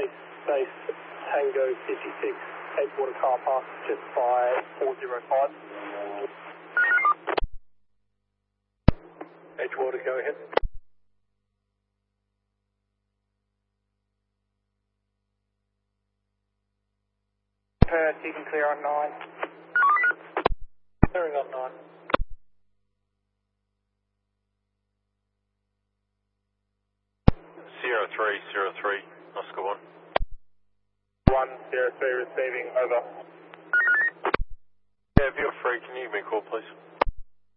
base Tango 56, Edgewater car park, just by 405. Edgewater, go ahead. You can clear on 9. Clearing on 9. Sierra 303, Oscar 1. 103 receiving, over. Yeah, if you're free, can you give me a call, please?